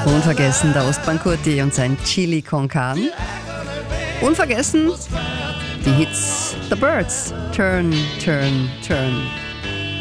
Unvergessen der Ostbankurti und sein Chili con Carne. Unvergessen die Hits The Birds, Turn, Turn, Turn.